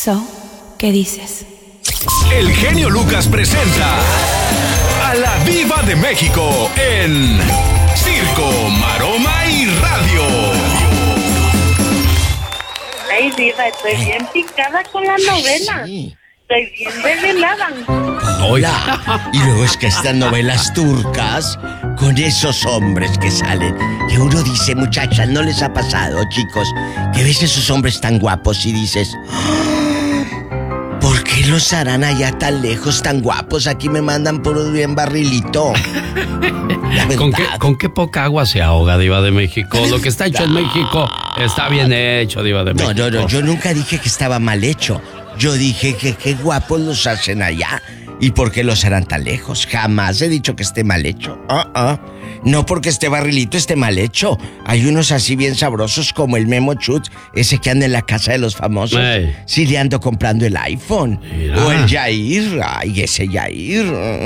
¿Qué dices? El genio Lucas presenta a la Diva de México en Circo, Maroma y Radio. Ay, Diva, estoy bien picada con la novela. Sí. Estoy bien desvelada. Hola. Y luego es que estas novelas turcas con esos hombres que salen, que uno dice, muchachas, ¿no les ha pasado, chicos, que ves esos hombres tan guapos y dices, ¿por qué los harán allá tan lejos, tan guapos? Aquí me mandan puro bien barrilito. La verdad. ¿Con qué poca agua se ahoga, Diva de México? Lo que está hecho en México está bien hecho, Diva de México. No, yo nunca dije que estaba mal hecho. Yo dije que qué guapos los hacen allá. ¿Y por qué los harán tan lejos? Jamás he dicho que esté mal hecho. No porque esté barrilito esté mal hecho. Hay unos así bien sabrosos como el Memo Chut, ese que anda en la casa de los famosos. Hey. Sí le ando comprando el iPhone. Mira. O el Yair. Ay, ese Yair.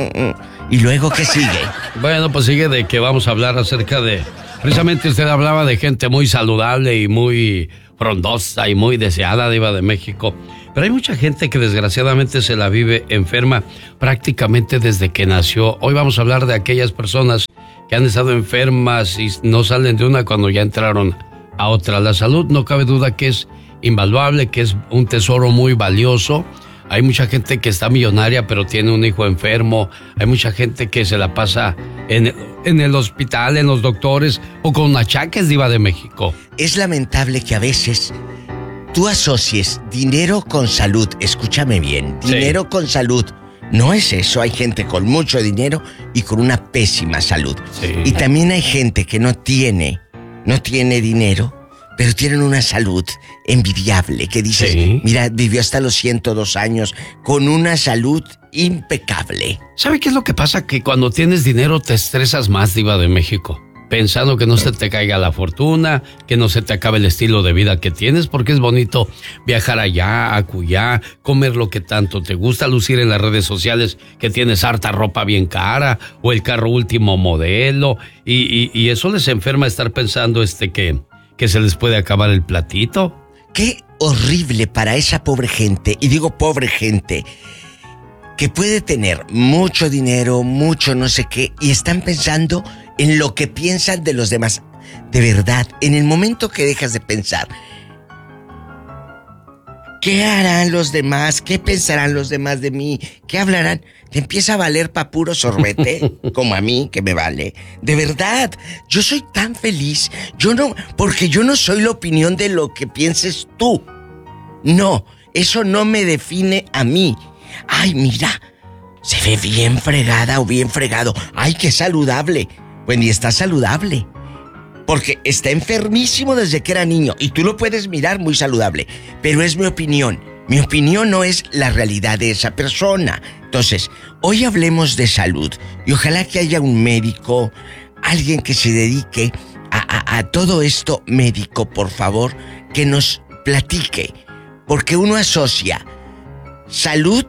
¿Y luego qué sigue? Bueno, pues sigue de que vamos a hablar acerca de... Precisamente usted hablaba de gente muy saludable y muy frondosa y muy deseada, Diva de México. Pero hay mucha gente que desgraciadamente se la vive enferma prácticamente desde que nació. Hoy vamos a hablar de aquellas personas que han estado enfermas y no salen de una cuando ya entraron a otra. La salud no cabe duda que es invaluable, que es un tesoro muy valioso. Hay mucha gente que está millonaria pero tiene un hijo enfermo. Hay mucha gente que se la pasa en el hospital, en los doctores o con achaques, Diva de México. Es lamentable que a veces tú asocies dinero con salud. Escúchame bien, dinero Sí. con salud. No es eso, hay gente con mucho dinero y con una pésima salud. Sí. Y también hay gente que no tiene dinero, pero tienen una salud envidiable, que dices, Sí. mira, vivió hasta los 102 años con una salud impecable. ¿Sabe qué es lo que pasa? Que cuando tienes dinero te estresas más, Diva de México. Pensando que no se te caiga la fortuna, que no se te acabe el estilo de vida que tienes, porque es bonito viajar allá, acullá, comer lo que tanto te gusta, lucir en las redes sociales que tienes harta ropa bien cara, o el carro último modelo, y eso les enferma estar pensando que se les puede acabar el platito. Qué horrible para esa pobre gente, y digo pobre gente, que puede tener mucho dinero, mucho no sé qué, y están pensando en lo que piensan de los demás. De verdad, en el momento que dejas de pensar, ¿qué harán los demás? ¿Qué pensarán los demás de mí? ¿Qué hablarán? Te empieza a valer pa' puro sorbete, como a mí, que me vale. De verdad, yo soy tan feliz. Porque yo no soy la opinión de lo que pienses tú. No, eso no me define a mí. Ay, mira, se ve bien fregada o bien fregado. Ay, qué saludable. Pues ni está saludable, porque está enfermísimo desde que era niño, y tú lo puedes mirar muy saludable, pero es mi opinión. Mi opinión no es la realidad de esa persona. Entonces, hoy hablemos de salud, y ojalá que haya un médico, alguien que se dedique a todo esto médico, por favor, que nos platique, porque uno asocia salud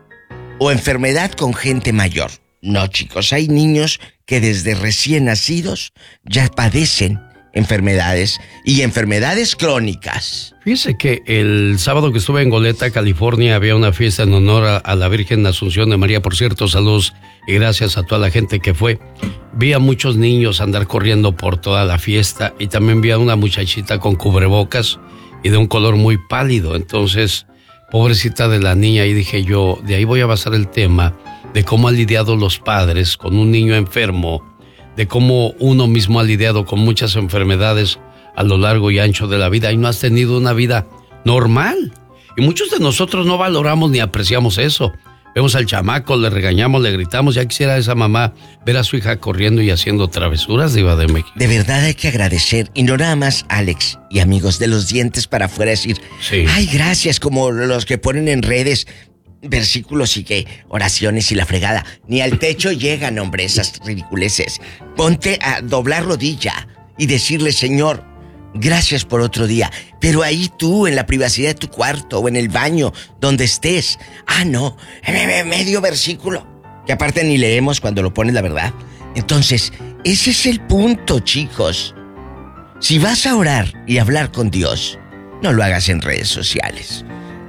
o enfermedad con gente mayor. No, chicos, hay niños que desde recién nacidos ya padecen enfermedades, y enfermedades crónicas. Fíjese que el sábado que estuve en Goleta, California, había una fiesta en honor a la Virgen Asunción de María. Por cierto, saludos y gracias a toda la gente que fue. Vi a muchos niños andar corriendo por toda la fiesta, y también vi a una muchachita con cubrebocas y de un color muy pálido. Entonces, pobrecita de la niña, y dije yo, de ahí voy a basar el tema de cómo han lidiado los padres con un niño enfermo, de cómo uno mismo ha lidiado con muchas enfermedades a lo largo y ancho de la vida, y no has tenido una vida normal. Y muchos de nosotros no valoramos ni apreciamos eso. Vemos al chamaco, le regañamos, le gritamos. Ya quisiera esa mamá ver a su hija corriendo y haciendo travesuras, Diva de México. De verdad hay que agradecer, y no nada más Alex y amigos, de los dientes para afuera decir, Sí. ay, gracias, como los que ponen en redes versículos y que oraciones y la fregada. Ni al techo llegan, hombre, esas ridiculeces. Ponte a doblar rodilla y decirle, Señor, gracias por otro día. Pero ahí tú, en la privacidad de tu cuarto o en el baño, donde estés. Ah, no, medio versículo, que aparte ni leemos cuando lo pones, la verdad. Entonces, ese es el punto, chicos. Si vas a orar y hablar con Dios, no lo hagas en redes sociales.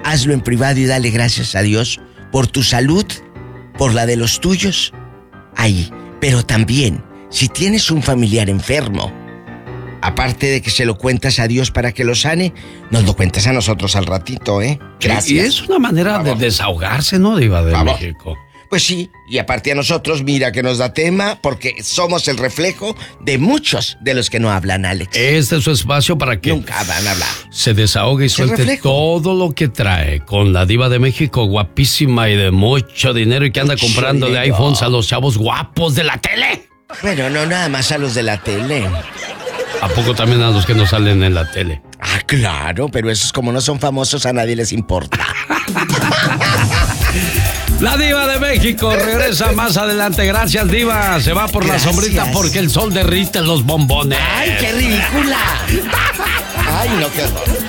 hazlo en privado y dale gracias a Dios por tu salud, por la de los tuyos, ahí. Pero también, si tienes un familiar enfermo, aparte de que se lo cuentas a Dios para que lo sane, nos lo cuentas a nosotros al ratito, ¿eh? Gracias. Y es una manera de desahogarse, ¿no, Diva de México? Pues sí, y aparte a nosotros, mira que nos da tema, porque somos el reflejo de muchos de los que no hablan, Alex. Este es su espacio para que nunca van a hablar. Se desahogue y suelte todo lo que trae con la Diva de México, guapísima y de mucho dinero, y que anda comprándole iPhones a los chavos guapos de la tele. Bueno, no nada más a los de la tele. ¿A poco también a los que no salen en la tele? Ah, claro, pero esos como no son famosos a nadie les importa. La Diva de México regresa más adelante. Gracias, Diva. Se va por la sombrita porque el sol derrite los bombones. ¡Ay, qué ridícula! ¡Ay, no, qué horror!